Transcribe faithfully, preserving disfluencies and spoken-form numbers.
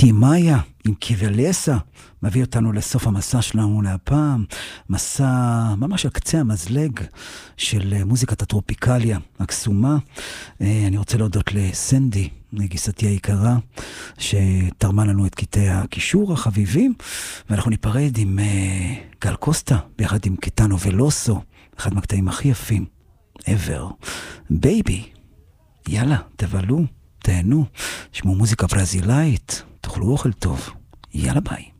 טימאיה עם קיבלסה מביא אותנו לסוף המסע שלנו להפעם, מסע ממש על קצה המזלג של מוזיקת הטרופיקליה הקסומה. אני רוצה להודות לסנדי, גיסתי היקרה, שתרמה לנו את קטעי הקישור החביבים, ואנחנו ניפרד עם גל קוסטה ביחד עם קטנו ולוסו, אחד מהקטעים הכי יפים ever, בייבי. יאללה, תבלו, תהנו, שמעו מוזיקה ברזילאית, תאכלו אוכל טוב. יאללה ביי.